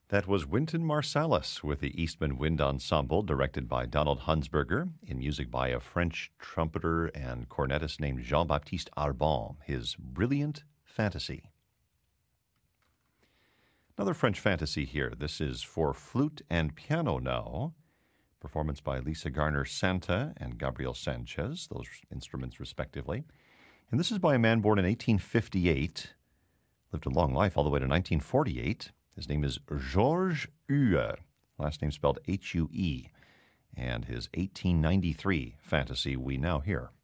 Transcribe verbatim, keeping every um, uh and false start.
That was Wynton Marsalis with the Eastman Wind Ensemble, directed by Donald Hunsberger, in music by a French trumpeter and cornetist named Jean-Baptiste Arbon, his Brilliant Fantasy. Another French fantasy here. This is for flute and piano now. Performance by Lisa Garner-Santa and Gabriel Sanchez, those instruments respectively. And this is by a man born in eighteen fifty-eight, lived a long life all the way to nineteen forty-eight. His name is Georges Hue, last name spelled H U E, and his eighteen ninety-three fantasy we now hear.